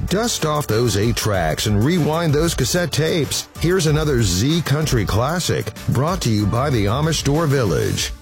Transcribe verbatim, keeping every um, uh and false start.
Dust off those eight tracks and rewind those cassette tapes. Here's another Z Country classic, brought to you by the Amish Store Village.